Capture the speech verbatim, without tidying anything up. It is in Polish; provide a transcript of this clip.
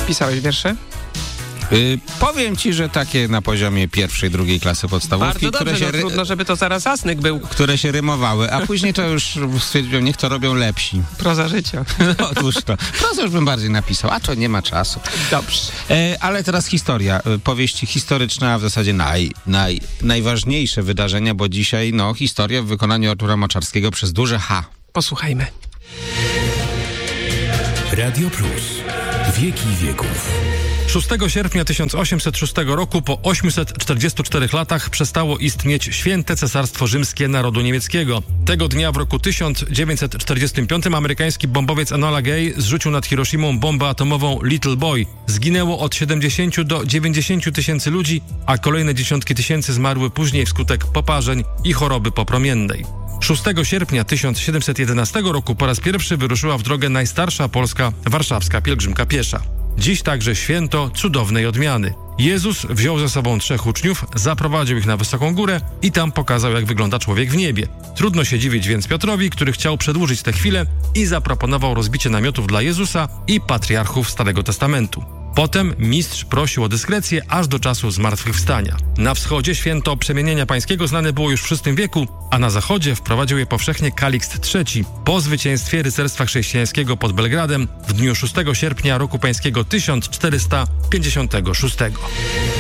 Pisałeś wiersze? Yy, powiem ci, że takie na poziomie pierwszej, drugiej klasy podstawówki, Bardzo dobrze, które się no, ry- trudno, żeby to zaraz Asnyk był. które się rymowały, a później to już stwierdziłem, niech to robią lepsi. Proza życia. No, otóż to. Prosto już bym bardziej napisał, a to nie ma czasu. Dobrze. E, ale teraz historia. E, powieść historyczna, a w zasadzie naj, naj, najważniejsze wydarzenia, bo dzisiaj, no, historia w wykonaniu Artura Moczarskiego przez duże H. Posłuchajmy. Radio Plus. Wieki wieków. szóstego sierpnia tysiąc osiemset szóstego roku, po osiemset czterdziestu czterech latach, przestało istnieć Święte Cesarstwo Rzymskie Narodu Niemieckiego. Tego dnia w roku tysiąc dziewięćset czterdziestym piątym amerykański bombowiec Enola Gay zrzucił nad Hiroshimą bombę atomową Little Boy. Zginęło od siedemdziesięciu do dziewięćdziesięciu tysięcy ludzi, a kolejne dziesiątki tysięcy zmarły później wskutek poparzeń i choroby popromiennej. szóstego sierpnia tysiąc siedemset jedenastego roku po raz pierwszy wyruszyła w drogę najstarsza polska warszawska pielgrzymka piesza. Dziś także święto cudownej odmiany. Jezus wziął ze sobą trzech uczniów, zaprowadził ich na wysoką górę i tam pokazał, jak wygląda człowiek w niebie. Trudno się dziwić więc Piotrowi, który chciał przedłużyć tę chwilę i zaproponował rozbicie namiotów dla Jezusa i patriarchów Starego Testamentu. Potem mistrz prosił o dyskrecję aż do czasu zmartwychwstania. Na wschodzie święto Przemienienia Pańskiego znane było już w szóstym wieku, a na zachodzie wprowadził je powszechnie Kalikst trzeci po zwycięstwie rycerstwa chrześcijańskiego pod Belgradem w dniu szóstego sierpnia roku pańskiego tysiąc czterysta pięćdziesiątego szóstego.